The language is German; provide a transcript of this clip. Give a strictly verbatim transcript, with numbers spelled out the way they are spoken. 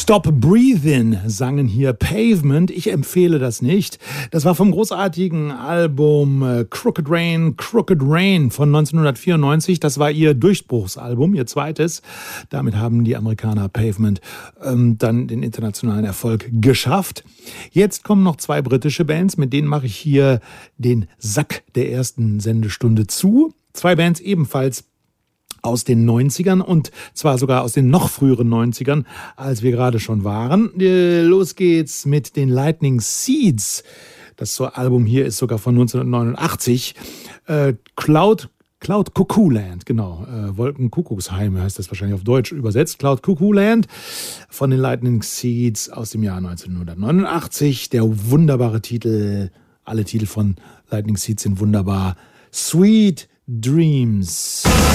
Stop Breathin' sangen hier Pavement. Ich empfehle das nicht. Das war vom großartigen Album äh, Crooked Rain, Crooked Rain von neunzehnhundertvierundneunzig. Das war ihr Durchbruchsalbum, ihr zweites. Damit haben die Amerikaner Pavement ähm, dann den internationalen Erfolg geschafft. Jetzt kommen noch zwei britische Bands, mit denen mache ich hier den Sack der ersten Sendestunde zu. Zwei Bands ebenfalls aus den neunzigern und zwar sogar aus den noch früheren neunzigern, als wir gerade schon waren. Los geht's mit den Lightning Seeds. Das so Album hier ist sogar von neunzehnhundertneunundachtzig. Äh, Cloud, Cloud Cuckoo Land, genau. Äh, Wolkenkuckucksheim heißt das wahrscheinlich auf Deutsch übersetzt. Cloud Cuckoo Land von den Lightning Seeds aus dem Jahr neunzehnhundertneunundachtzig. Der wunderbare Titel, alle Titel von Lightning Seeds sind wunderbar. Sweet Dreams.